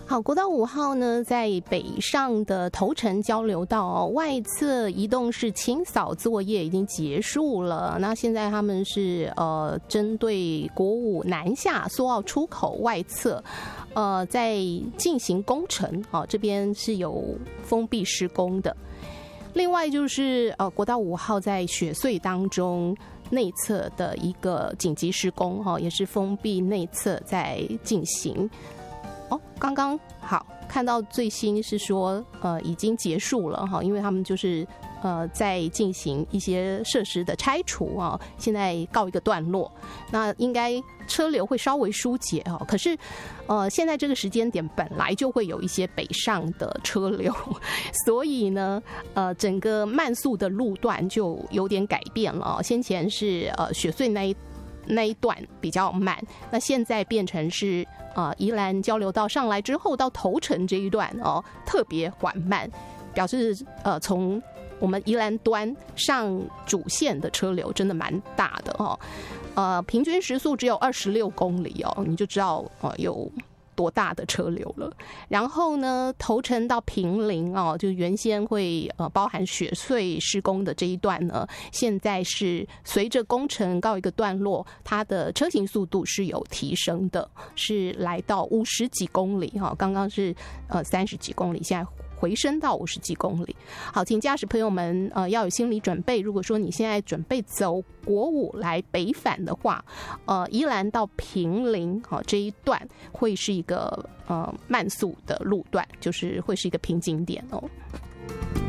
好，国道5号呢，在北上的头城交流道外侧移动式清扫作业已经结束了。那现在他们是针对国5南下苏澳出口外侧，在进行工程，这边是有封闭施工的。另外就是国道5号在雪隧当中内侧的一个紧急施工，也是封闭内侧在进行。刚刚好看到最新是说已经结束了哈，因为他们就是在进行一些设施的拆除啊，现在告一个段落，那应该车流会稍微疏解啊。可是现在这个时间点本来就会有一些北上的车流，所以呢整个慢速的路段就有点改变了。先前是雪隧那一段比较慢，那现在变成是宜兰交流道上来之后到头城这一段特别缓慢，表示从我们宜兰端上主线的车流真的蛮大的平均时速只有26公里你就知道有多大的车流了。然后呢，头城到坪林就原先会包含雪隧施工的这一段呢，现在是随着工程告一个段落，它的车行速度是有提升的，是来到50几公里刚刚是30几公里，现在回升到50几公里。好，请驾驶朋友们要有心理准备，如果说你现在准备走国5来北返的话，宜兰到坪林这一段会是一个慢速的路段，就是会是一个瓶颈点